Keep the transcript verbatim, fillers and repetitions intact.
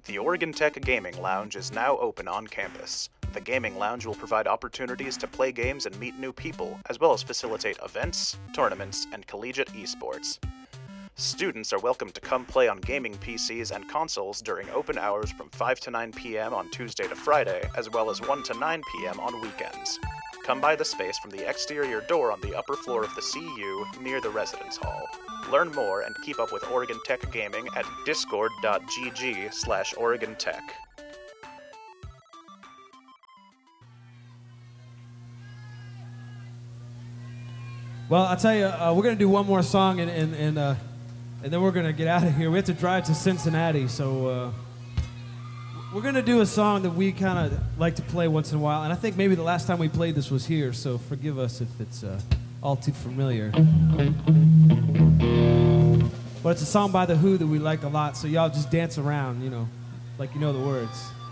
The Oregon Tech Gaming Lounge is now open on campus. The Gaming Lounge will provide opportunities to play games and meet new people, as well as facilitate events, tournaments, and collegiate esports. Students are welcome to come play on gaming P Cs and consoles during open hours from five to nine p.m. on Tuesday to Friday, as well as one to nine p.m. on weekends. Come by the space from the exterior door on the upper floor of the C U near the residence hall. Learn more and keep up with Oregon Tech Gaming at discord.gg slash Oregon Tech. Well, I'll tell you, uh, we're going to do one more song, and and and, uh, and then we're going to get out of here. We have to drive to Cincinnati, so uh, we're going to do a song that we kind of like to play once in a while. And I think maybe the last time we played this was here, so forgive us if it's uh, all too familiar. But it's a song by The Who that we like a lot, so y'all just dance around, you know, like you know the words.